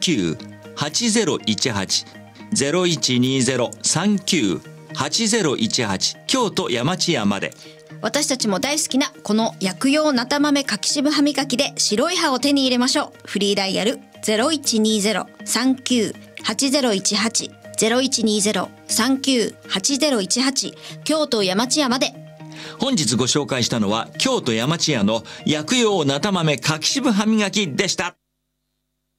39-8018 0120-39-8018 京都山千屋まで。 私たちも大好きなこの薬用なた豆柿渋歯磨きで白い歯を手に入れましょう。フリーダイヤル 0120-39-8018 0120-39-8018 京都山千屋まで。 本日ご紹介したのは京都山千屋の薬用なた豆柿渋歯磨きでした。